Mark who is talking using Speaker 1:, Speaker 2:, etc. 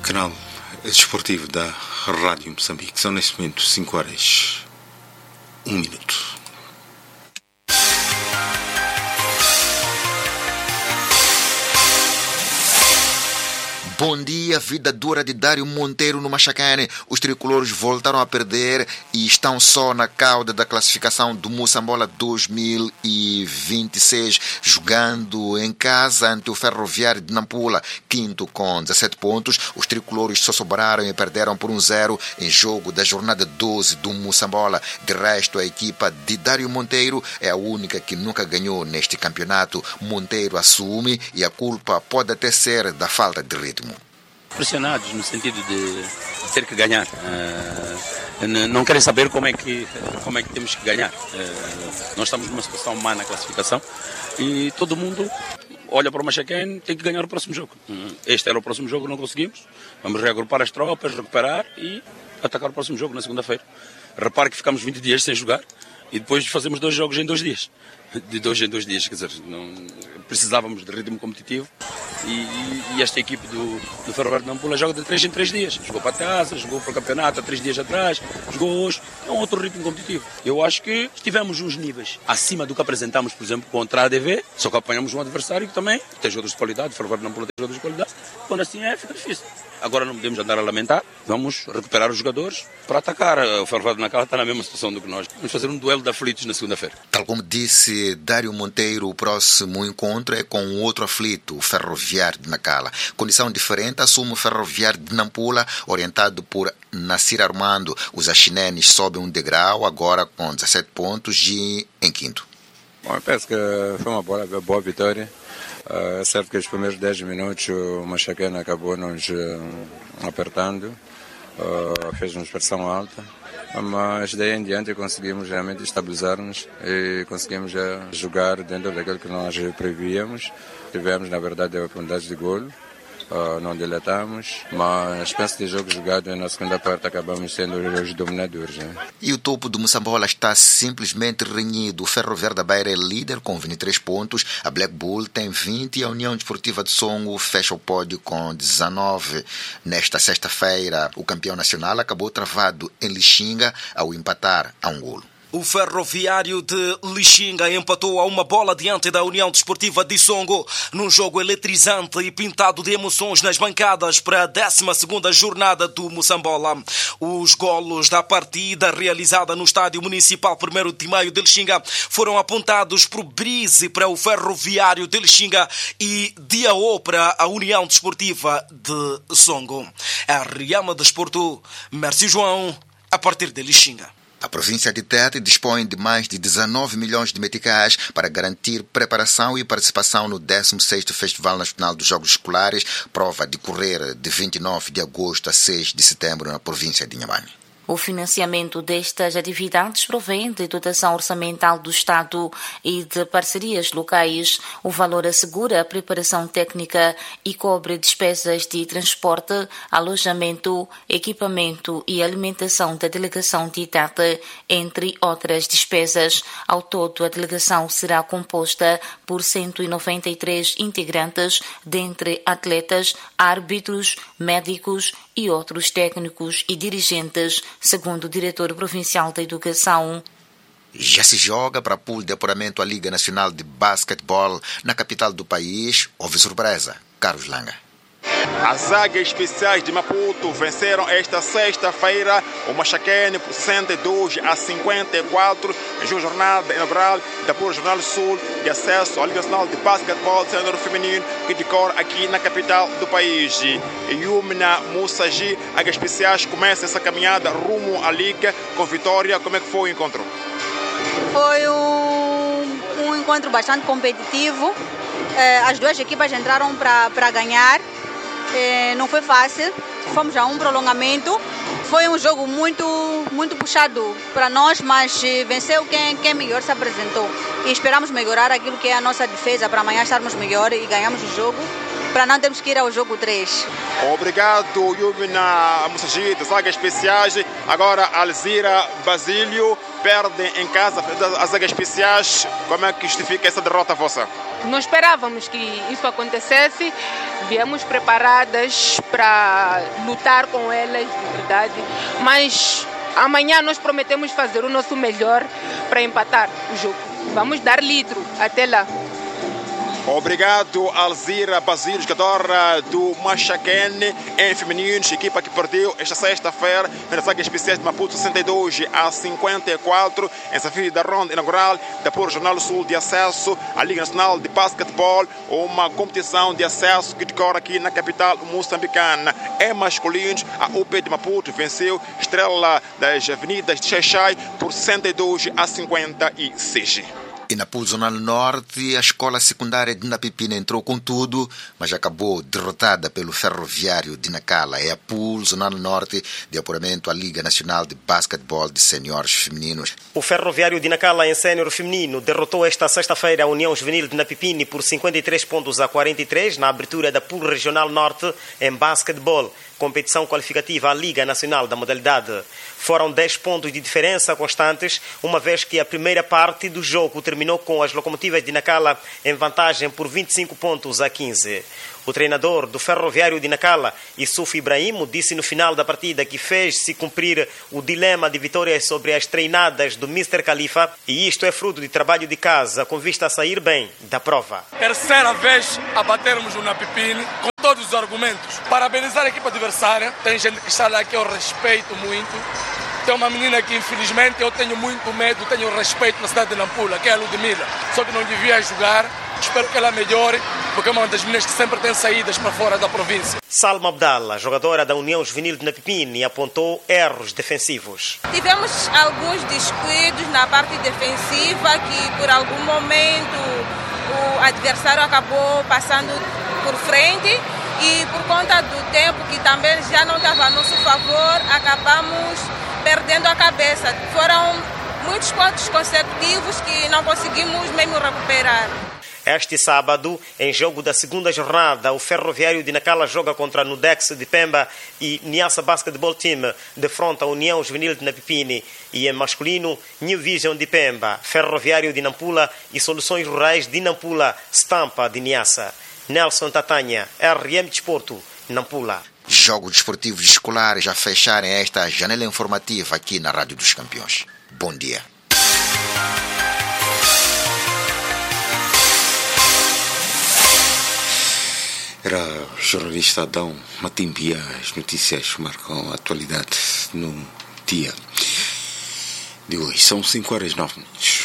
Speaker 1: Canal desportivo da Rádio Moçambique. São neste momento 5 horas 1 minuto.
Speaker 2: Bom dia, vida dura de Dário Monteiro no Machacane. Os tricolores voltaram a perder e estão só na cauda da classificação do Moçambola 2026, jogando em casa ante o Ferroviário de Nampula, quinto com 17 pontos. Os tricolores só sobraram e perderam por 1-0 em jogo da jornada 12 do Moçambola. De resto, a equipa de Dário Monteiro é a única que nunca ganhou neste campeonato. Monteiro assume e a culpa pode até ser da falta de ritmo.
Speaker 3: Pressionados no sentido de ter que ganhar, não querem saber como é que temos que ganhar. Nós estamos numa situação má na classificação e todo mundo olha para o Machacane, tem que ganhar o próximo jogo. Este era o próximo jogo, não conseguimos. Vamos reagrupar as tropas, recuperar e atacar o próximo jogo na segunda-feira. Repare que ficamos 20 dias sem jogar e depois fazemos 2 jogos em 2 dias. De 2 em 2 dias, quer dizer, precisávamos de ritmo competitivo e esta equipe do Ferroviário de Nampula joga de 3 em 3 dias. Jogou para a taça, jogou para o campeonato há 3 dias atrás, jogou hoje. É um outro ritmo competitivo. Eu acho que tivemos uns níveis acima do que apresentamos, por exemplo, contra a ADV, só que apanhamos um adversário que também tem jogadores de qualidade, o Ferroviário de Nampula tem jogadores de qualidade. Quando assim fica difícil. Agora não podemos andar a lamentar, vamos recuperar os jogadores para atacar. O Ferroviário de Nampula está na mesma situação do que nós. Vamos fazer um duelo de aflitos na segunda-feira.
Speaker 2: Tal como disse Dário Monteiro, o próximo encontro é com outro aflito, o Ferroviário de Nacala. Condição diferente assume o Ferroviário de Nampula, orientado por Nassir Armando. Os achinenes sobem um degrau, agora com 17 pontos e em quinto.
Speaker 4: Bom, eu penso que foi uma boa vitória. É certo que os primeiros 10 minutos o Machacane acabou nos apertando, fez-nos pressão alta, mas daí em diante conseguimos realmente estabilizar-nos e conseguimos jogar dentro daquilo que nós prevíamos. Tivemos, na verdade, oportunidades de golo, não dilatamos, mas penso que o jogo jogado na segunda parte acabamos sendo os dominadores. Né?
Speaker 2: E o topo do Moçambola está simplesmente renhido. O Ferroviário da Beira é líder com 23 pontos, a Black Bull tem 20 e a União Desportiva de Songo fecha o pódio com 19. Nesta sexta-feira, o campeão nacional acabou travado em Lixinga ao empatar a 1 golo.
Speaker 5: O Ferroviário de Lixinga empatou a 1 bola diante da União Desportiva de Songo, num jogo eletrizante e pintado de emoções nas bancadas para a 12ª jornada do Moçambola. Os golos da partida realizada no Estádio Municipal 1º de Maio de Lixinga foram apontados por Brise para o Ferroviário de Lixinga e Diaô para a União Desportiva de Songo. A Riama Desporto, Mércio João, a partir de Lixinga.
Speaker 2: A província de Tete dispõe de mais de 19 milhões de meticais para garantir preparação e participação no 16º Festival Nacional dos Jogos Escolares, prova a decorrer de 29 de agosto a 6 de setembro na província de Inhambane.
Speaker 6: O financiamento destas atividades provém de dotação orçamental do Estado e de parcerias locais. O valor assegura a preparação técnica e cobre despesas de transporte, alojamento, equipamento e alimentação da delegação de Tete, entre outras despesas. Ao todo, a delegação será composta por 193 integrantes, dentre atletas, árbitros, médicos e outros técnicos e dirigentes, segundo o diretor provincial da Educação.
Speaker 2: Já se joga para pool de apuramento à Liga Nacional de Basquetebol na capital do país. Houve surpresa. Carlos Langa.
Speaker 7: As Águias Especiais de Maputo venceram esta sexta-feira o Machacane por 102-54 em uma jornada inaugural da Pura Jornal Sul de acesso à Liga Nacional de Basquetebol Sênior Feminino que decorre aqui na capital do país. Yumna Mussagi, Águias Especiais começa essa caminhada rumo à Liga com vitória. Como é que foi o encontro?
Speaker 8: Foi um encontro bastante competitivo. As duas equipas entraram para ganhar. Não foi fácil, fomos a um prolongamento, foi um jogo muito puxado para nós, mas venceu quem melhor se apresentou e esperamos melhorar aquilo que é a nossa defesa para amanhã estarmos melhor e ganhamos o jogo, para não termos que ir ao jogo 3.
Speaker 7: Obrigado, Yumina Mussagi, das Águias Especiais. Agora Alzira Basílio perde em casa as Águias Especiais. Como é que justifica essa derrota vossa?
Speaker 9: Não esperávamos que isso acontecesse, viemos preparadas para lutar com elas, de verdade, mas amanhã nós prometemos fazer o nosso melhor para empatar o jogo. Vamos dar litro até lá.
Speaker 7: Obrigado, Alzira Basílio, jogadora do Machaquene em femininos, equipa que perdeu esta sexta-feira nas Águias Especiais de Maputo 62-54 em desafio da ronda inaugural da Regional Sul de acesso à Liga Nacional de Basquetebol, uma competição de acesso que decorre aqui na capital moçambicana. Em masculinos, a UP de Maputo venceu Estrela das Avenidas de Xaixai por 62-56.
Speaker 2: E na Pool Zonal Norte, a escola secundária de Napipina entrou com tudo, mas acabou derrotada pelo Ferroviário de Nacala. É a Pool Zonal Norte de apuramento à Liga Nacional de Basquetebol de Seniores Femininos.
Speaker 10: O Ferroviário de Nacala em Sénior Feminino derrotou esta sexta-feira a União Juvenil de Napipini por 53-43 na abertura da Pool Regional Norte em basquetebol, competição qualificativa à Liga Nacional da modalidade. Foram 10 pontos de diferença constantes, uma vez que a primeira parte do jogo terminou com as locomotivas de Nacala em vantagem por 25-15. O treinador do Ferroviário de Nacala, Issouf Ibrahim, disse no final da partida que fez-se cumprir o dilema de vitórias sobre as treinadas do Mr. Khalifa, e isto é fruto de trabalho de casa, com vista a sair bem da prova.
Speaker 11: Terceira vez a batermos no Napipini, com todos os argumentos. Parabenizar a equipa adversária, tem gente que está lá que eu respeito muito. Tem uma menina que, infelizmente, eu tenho muito medo, tenho respeito na cidade de Nampula, que é a Ludmila. Só que não devia jogar. Espero que ela melhore, porque é uma das meninas que sempre tem saídas para fora da província.
Speaker 10: Salma Abdallah, jogadora da União Juvenil de Napipini, apontou erros defensivos.
Speaker 12: Tivemos alguns descuidos na parte defensiva que, por algum momento, o adversário acabou passando por frente e, por conta do tempo que também já não estava a nosso favor, acabamos perdendo a cabeça. Foram muitos pontos consecutivos que não conseguimos mesmo recuperar.
Speaker 10: Este sábado, em jogo da segunda jornada, o Ferroviário de Nacala joga contra a Nudex de Pemba e Niassa Basketball Team defronta a União Juvenil de Napipini. E em masculino, New Vision de Pemba, Ferroviário de Nampula e Soluções Rurais de Nampula, Stampa de Niassa. Nelson Tatanha, RM Desporto, Nampula.
Speaker 2: Jogos desportivos escolares a fecharem esta janela informativa aqui na Rádio dos Campeões. Bom dia.
Speaker 1: Era o jornalista Adão Matimbia. As notícias marcam a atualidade no dia de hoje. São 5h09.